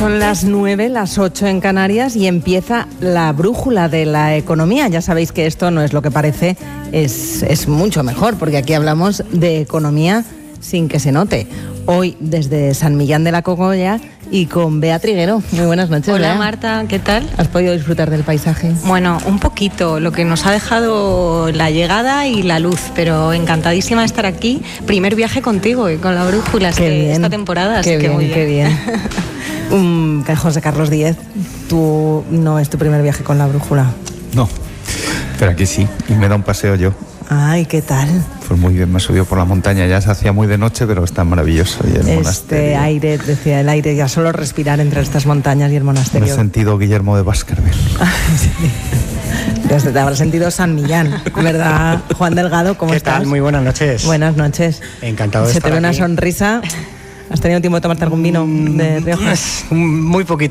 Son las 9, las 8 en Canarias y empieza la brújula de la economía. Ya sabéis que esto no es lo que parece, es mucho mejor, porque aquí hablamos de economía sin que se note. Hoy desde San Millán de la Cogolla y con Bea Triguero. Muy buenas noches. Hola, Bea. Marta, ¿qué tal? ¿Has podido disfrutar del paisaje? Bueno, un poquito, lo que nos ha dejado la llegada y la luz, pero encantadísima de estar aquí. Primer viaje contigo y con la brújula esta temporada, así que muy bien. Qué bien. José Carlos Díez, ¿tú no es tu primer viaje con la brújula? No, pero aquí sí, y me da un paseo yo. Ay, ¿qué tal? Pues muy bien, me he subido por la montaña, ya se hacía muy de noche, pero está maravilloso. Y el monasterio. Aire, decía el aire, ya solo respirar entre estas montañas y el monasterio. Me he sentido Guillermo de Baskerville. Desde te habrás sentido San Millán, ¿verdad? Juan Delgado, ¿cómo estás? ¿Qué tal? Muy buenas noches. Buenas noches. Encantado de estar estar aquí. Se te ve aquí. una sonrisa. ¿Has tenido tiempo de tomarte algún vino de Rioja? Muy poquito.